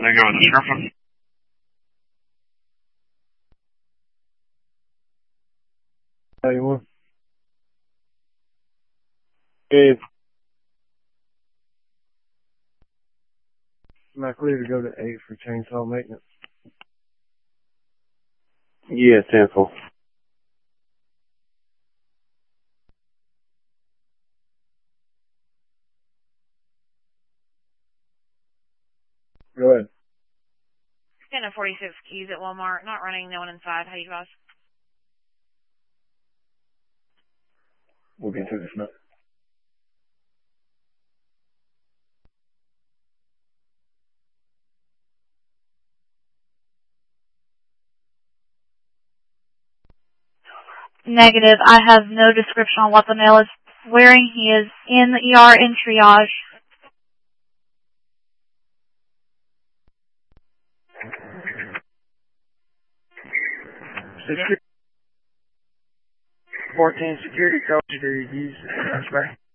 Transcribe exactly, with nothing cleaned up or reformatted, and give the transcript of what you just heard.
Can I go with the description? How you want? Dave. Am I clear to go to A for chainsaw maintenance? Yeah, sample. Go ahead. ten to forty-six keys at Walmart, not running, no one inside. How you guys? We'll get to this now. Negative. I have no description on what the male is wearing. He is in the E R in triage. fourteen security codes to use.